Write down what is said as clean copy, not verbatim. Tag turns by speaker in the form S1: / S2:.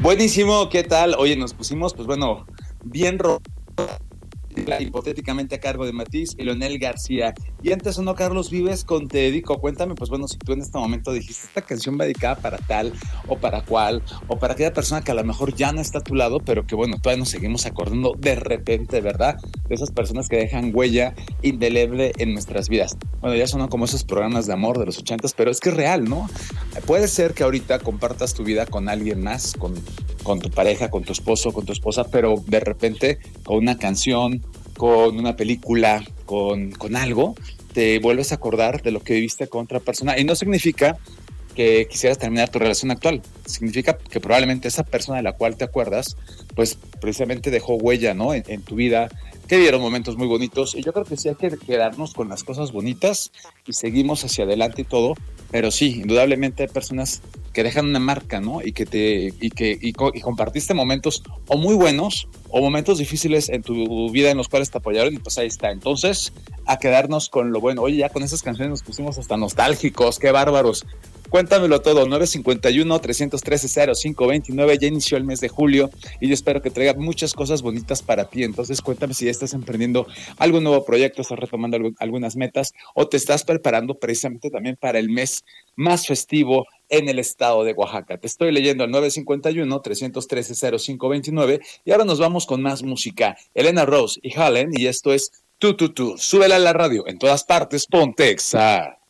S1: Buenísimo, ¿qué tal? Oye, nos pusimos, pues bueno, bien hipotéticamente a cargo de Matiz y Leonel García. Y antes sonó Carlos Vives con Te Dedico. Cuéntame, pues bueno, si tú en este momento dijiste, esta canción va dedicada para tal, o para cual, o para aquella persona que a lo mejor ya no está a tu lado, pero que bueno, todavía nos seguimos acordando de repente, ¿verdad? De esas personas que dejan huella indeleble en nuestras vidas. Bueno, ya sonó como esos programas de amor de los 80s, pero es que es real, ¿no? Puede ser que ahorita compartas tu vida con alguien más, con tu pareja, con tu esposo, con tu esposa, pero de repente con una canción, con una película, con algo, te vuelves a acordar de lo que viviste con otra persona. Y no significa que quisieras terminar tu relación actual. Significa que probablemente esa persona de la cual te acuerdas, pues precisamente dejó huella, ¿no? En tu vida, que dieron momentos muy bonitos. Y yo creo que sí hay que quedarnos con las cosas bonitas y seguimos hacia adelante y todo. Pero sí, indudablemente hay personas que dejan una marca, ¿no? Y compartiste momentos o muy buenos o momentos difíciles en tu vida en los cuales te apoyaron y pues ahí está. Entonces, a quedarnos con lo bueno. Oye, ya con esas canciones nos pusimos hasta nostálgicos, qué bárbaros. Cuéntamelo todo, 951-313-0529, ya inició el mes de julio y yo espero que traiga muchas cosas bonitas para ti. Entonces cuéntame si ya estás emprendiendo algún nuevo proyecto, estás retomando algunas metas o te estás preparando precisamente también para el mes más festivo en el estado de Oaxaca. Te estoy leyendo al 951-313-0529 y ahora nos vamos con más música. Elena Rose y Hallen y esto es Tú. Súbela a la radio, en todas partes, ponte Exa.